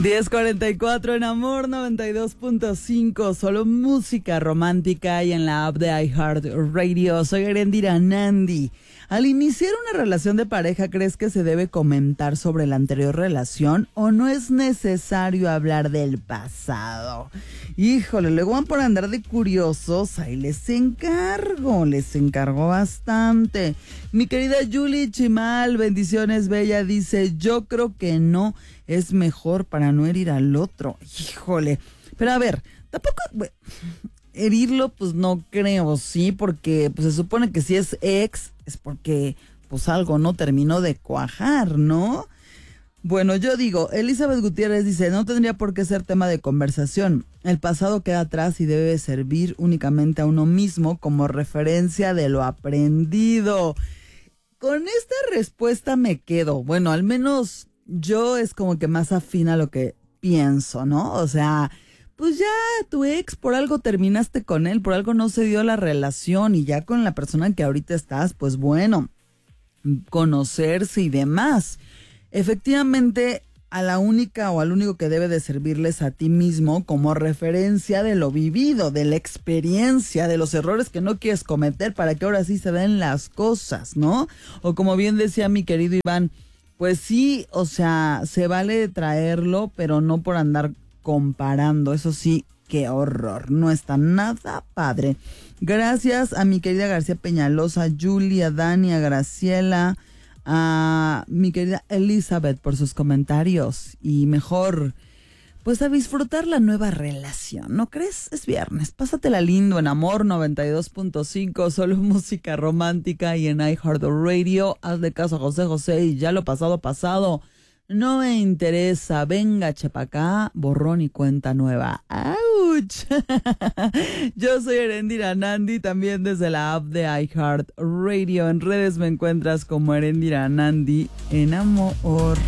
10:44 en Amor 92.5, solo música romántica y en la app de iHeartRadio. Soy Erendira Nandi. Al iniciar una relación de pareja, ¿crees que se debe comentar sobre la anterior relación o no es necesario hablar del pasado? Híjole, luego van por andar de curiosos, ahí les encargo bastante. Mi querida Julie Chimal, bendiciones bella, dice, yo creo que no, es mejor para no herir al otro. Híjole, pero a ver, tampoco herirlo pues no creo, sí, porque pues se supone que si es ex es porque pues algo no terminó de cuajar, ¿no? Bueno, yo digo, Elizabeth Gutiérrez dice, no tendría por qué ser tema de conversación. El pasado queda atrás y debe servir únicamente a uno mismo como referencia de lo aprendido. Con esta respuesta me quedo. Bueno, al menos yo es como que más afín a lo que pienso, ¿no? O sea, pues ya tu ex, por algo terminaste con él, por algo no se dio la relación y ya con la persona que ahorita estás, pues bueno, conocerse y demás. Efectivamente, a la única o al único que debe de servirles a ti mismo como referencia de lo vivido, de la experiencia, de los errores que no quieres cometer para que ahora sí se den las cosas, ¿no? O como bien decía mi querido Iván, pues sí, o sea, se vale traerlo, pero no por andar comparando, eso sí, qué horror, no está nada padre. Gracias a mi querida García Peñalosa, Julia, Dani, a Graciela, a mi querida Elizabeth por sus comentarios y mejor, pues a disfrutar la nueva relación, ¿no crees? Es viernes, pásatela lindo en Amor 92.5, solo música romántica y en iHeartRadio. Hazle caso a José José y ya lo pasado, no me interesa, venga chepacá, borrón y cuenta nueva. ¡Auch! Yo soy Erendira Nandi, también desde la app de iHeartRadio. En redes me encuentras como Erendira Nandi en Amor.